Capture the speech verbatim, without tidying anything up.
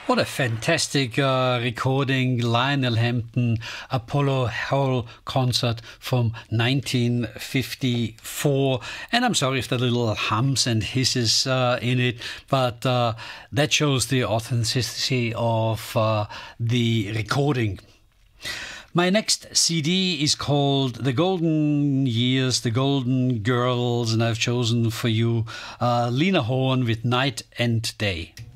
What a fantastic uh, recording, Lionel Hampton, Apollo Hall concert from nineteen fifty-four. And I'm sorry if the little hums and hisses uh, in it, but uh, that shows the authenticity of uh, the recording. My next C D is called The Golden Years, The Golden Girls, and I've chosen for you uh, Lena Horne with Night and Day.